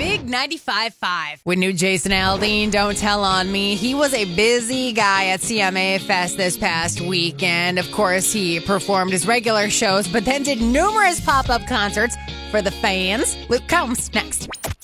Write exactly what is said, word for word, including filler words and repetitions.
Big ninety-five point five. With new Jason Aldean, Don't Tell on Me. He was a busy guy at C M A Fest this past weekend. Of course, he performed his regular shows, but then did numerous pop-up concerts for the fans. Luke Combs, next.